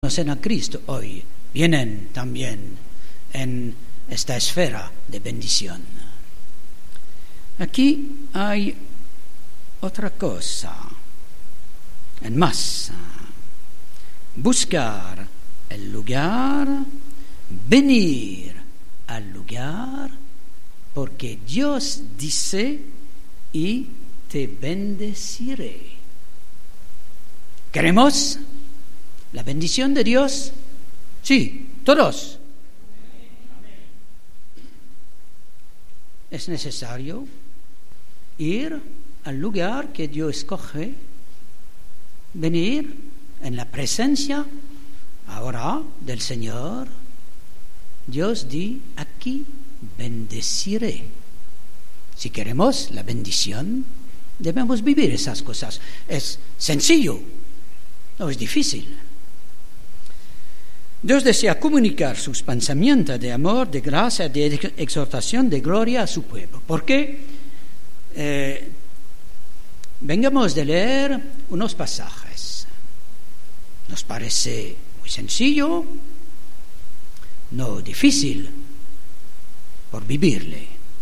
conocen a Cristo hoy vienen también en esta esfera de bendición. Aquí hay otra cosa, en más, buscar el lugar, venir al lugar, porque Dios dice, y te bendeciré. ¿Queremos la bendición de Dios? Sí, todos. Es necesario ir al lugar que Dios escoge, venir en la presencia ahora del Señor. Dios di, aquí bendeciré. Si queremos la bendición, debemos vivir esas cosas. Es sencillo, no es difícil. Dios desea comunicar sus pensamientos de amor, de gracia, de exhortación, de gloria a su pueblo. ¿Por qué? Vengamos de leer unos pasajes. Nos parece muy sencillo, no difícil por vivirle.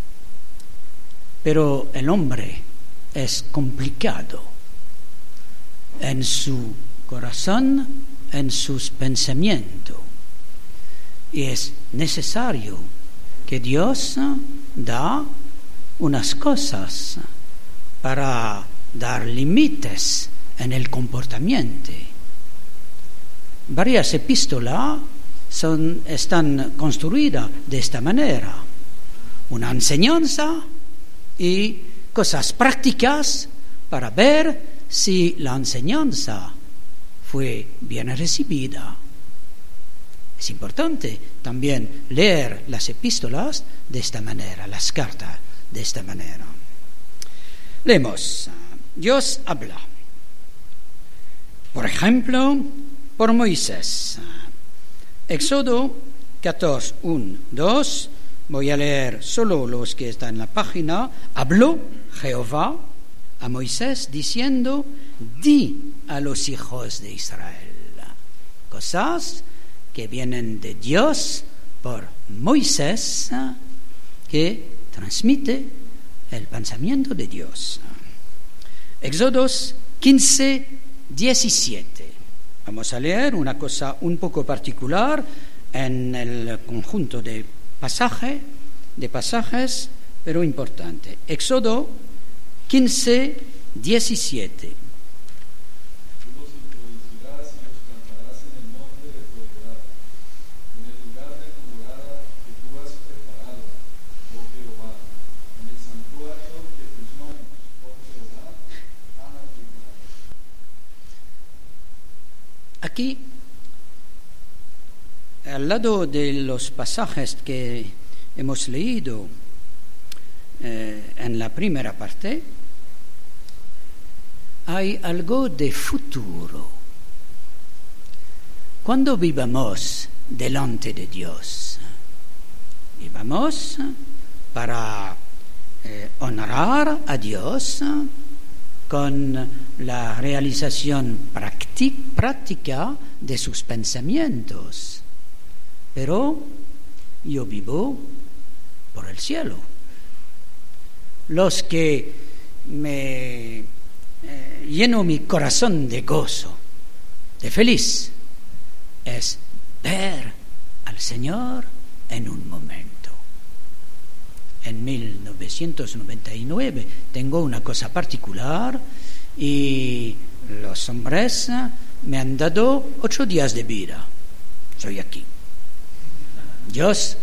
Pero el hombre es complicado en su corazón, en sus pensamientos, y es necesario que Dios da unas cosas para dar límites en el comportamiento. Varias epístolas están construidas de esta manera: una enseñanza y cosas prácticas para ver si la enseñanza fue bien recibida. Es importante también leer las epístolas de esta manera, las cartas de esta manera. Leemos. Dios habla, por ejemplo, por Moisés. Éxodo 14, 1, 2. Voy a leer solo los que están en la página. Habló Jehová a Moisés diciendo, di a los hijos de Israel. Cosas que vienen de Dios por Moisés, que transmite el pensamiento de Dios. Éxodos 15, 17. Vamos a leer una cosa un poco particular en el conjunto de pasajes, pero importante. Éxodo 15, 17. Aquí, al lado de los pasajes que hemos leído en la primera parte, hay algo de futuro. Cuando vivamos delante de Dios, vivamos para honrar a Dios con la realización práctica de sus pensamientos. Pero yo vivo por el cielo. Los que me lleno mi corazón de gozo, de feliz, es ver al Señor en un momento. En 1999 tengo una cosa particular y los hombres me han dado 8 días de vida. Soy aquí. Dios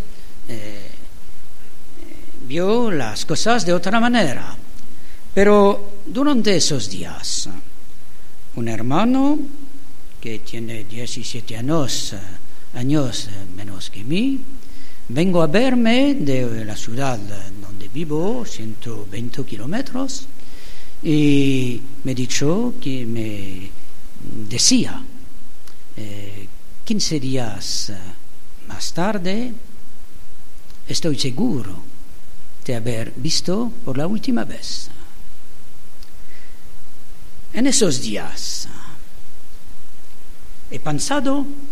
vio las cosas de otra manera. Pero durante esos días, un hermano que tiene 17 años menos que mí, vengo a verme de la ciudad donde vivo, 120 kilómetros, y me dicho que me decía 15 días más tarde, estoy seguro de haber visto por la última vez. En esos días he pensado